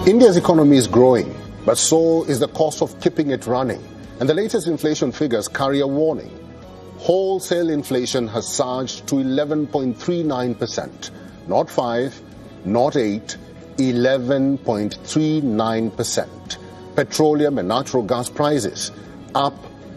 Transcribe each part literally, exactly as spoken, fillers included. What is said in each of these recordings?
India's economy is growing, but so is the cost of keeping it running. And the latest inflation figures carry a warning. Wholesale inflation has surged to eleven point three nine percent. Not five, not eight, eleven point three nine percent. Petroleum and natural gas prices up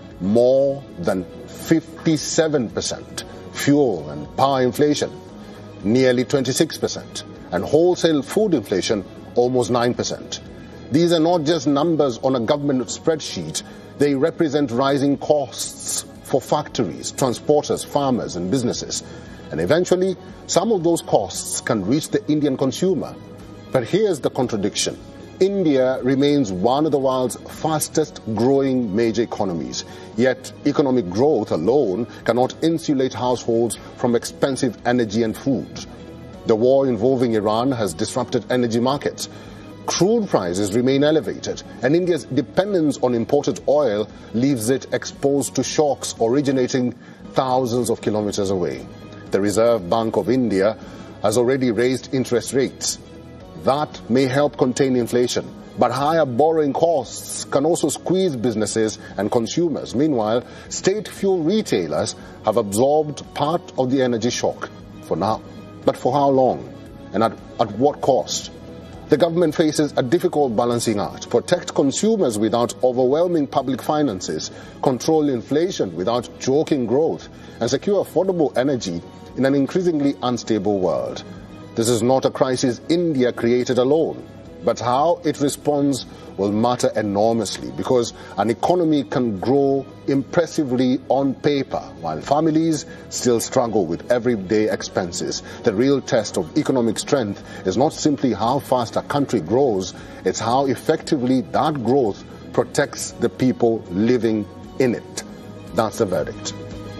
more than fifty-seven percent. Fuel and power inflation nearly twenty-six percent. And wholesale food inflation almost nine percent. These are not just numbers on a government spreadsheet. They represent rising costs for factories, transporters, farmers and businesses. And eventually, some of those costs can reach the Indian consumer. But here's the contradiction. India remains one of the world's fastest growing major economies. Yet economic growth alone cannot insulate households from expensive energy and food. The war involving Iran has disrupted energy markets. Crude prices remain elevated, and India's dependence on imported oil leaves it exposed to shocks originating thousands of kilometers away. The Reserve Bank of India has already raised interest rates. That may help contain inflation, but higher borrowing costs can also squeeze businesses and consumers. Meanwhile, state fuel retailers have absorbed part of the energy shock for now. But for how long? And at, at what cost? The government faces a difficult balancing act: protect consumers without overwhelming public finances, control inflation without choking growth, and secure affordable energy in an increasingly unstable world. This is not a crisis India created alone, but how it responds will matter enormously, because an economy can grow impressively on paper while families still struggle with everyday expenses. The real test of economic strength is not simply how fast a country grows, it's how effectively that growth protects the people living in it. That's the verdict.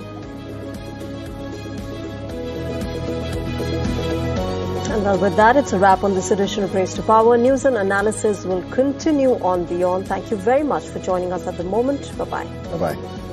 And well, with that, it's a wrap on this edition of Race to Power. News and analysis will continue on Beyond. Thank you very much for joining us at the moment. Bye-bye. Bye-bye.